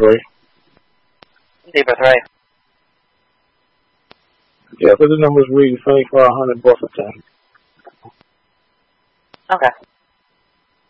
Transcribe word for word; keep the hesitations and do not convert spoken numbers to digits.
three. Deeper three. Yeah, but the numbers read twenty-four hundred both of them. Okay.